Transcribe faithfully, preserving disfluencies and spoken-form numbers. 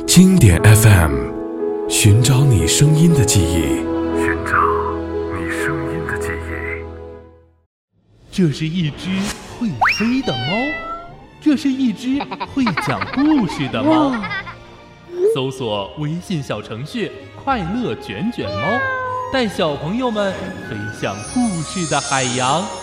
经典 F M， 寻找你声音的记忆， 寻找你声音的记忆。 这是一只会飞的猫，这是一只会讲故事的猫。搜索微信小程序快乐卷卷猫，带小朋友们飞向故事的海洋。